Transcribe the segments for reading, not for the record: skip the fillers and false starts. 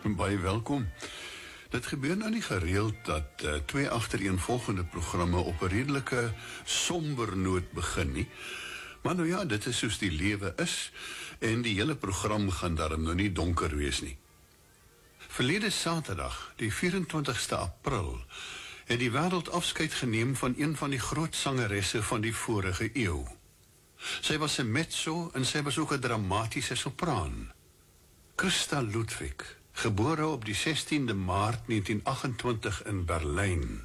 Baie welkom. Dit gebeur nou nie gereeld dat twee agtereenvolgende programme op 'n redelike somber noot begin nie. Maar nou ja, dit is soos die lewe is en die hele program gaan daarom nou nie donker wees nie. Verlede Saterdag, die 24ste April, het die wêreld afskeid geneem van een van die groot sangeresse van die vorige eeu. Sy was 'n mezzo en sy was ook 'n dramatiese sopraan. Christa Ludwig, gebore op die 16de Maart 1928 in Berlyn.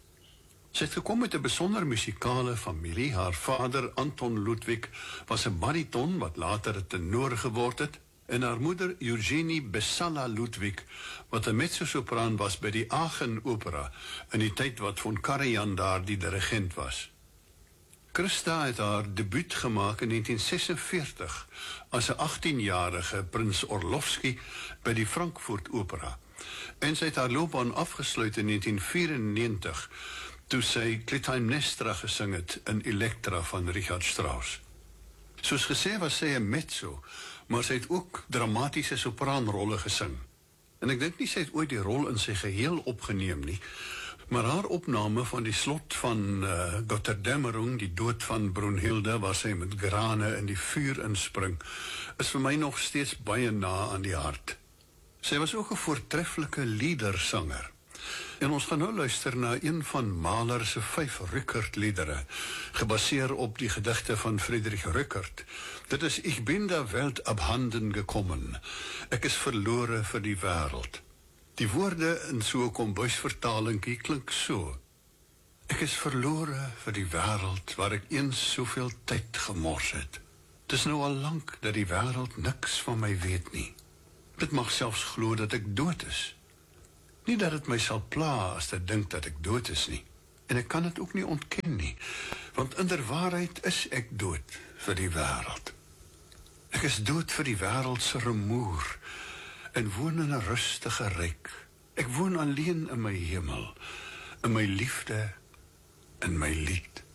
Sy het gekom met 'n besonder musikale familie. Haar vader, Anton Ludwig, was 'n bariton wat later 'n tenor geword het, en haar moeder, Eugenie Bessala Ludwig, wat 'n mezzosopraan was by die Aachen Opera, in die tyd wat von Karajan daar die dirigent was. Christa het haar debuut gemaak in 1946 as 'n 18-jarige Prins Orlowski by die Frankfurt Opera, en sy het haar loopbaan afgesluit in 1994 toe sy Clytemnestra gesing het in Elektra van Richard Strauss. Soos gesê was sy 'n mezzo, maar sy het ook dramatiese sopraanrolle gesing. En ek dink nie sy het ooit die rol in sy geheel opgeneem nie, maar haar opname van die slot van Götterdämmerung, die dood van Brunhilde, waar sy met grane in die vuur inspring, is vir my nog steeds baie na aan die hart. Sy was ook 'n voortreffelike liedersanger. En ons gaan nou luister na een van Mahler se 5 Rückert-liedere, gebaseer op die gedigte van Friedrich Rückert. Dit is Ich bin der Welt abhanden gekommen. Ek is verlore vir die wêreld. Die woorde in so 'n kombuisvertalingkie klink so: Ek is verlore vir die wêreld waar ek eens soveel tyd gemors het. Dis nou al lank dat die wêreld niks van my weet nie. Dit mag selfs glo dat ek dood is. Nie dat het my sal pla as dit dink dat ek dood is nie. En ek kan dit ook nie ontken nie, want inderwaarheid is ek dood vir die wêreld. Ek is dood vir die wêreld se rumoer en woon in 'n rustige ryk. Ek woon alleen in my hemel, in my liefde en my lied.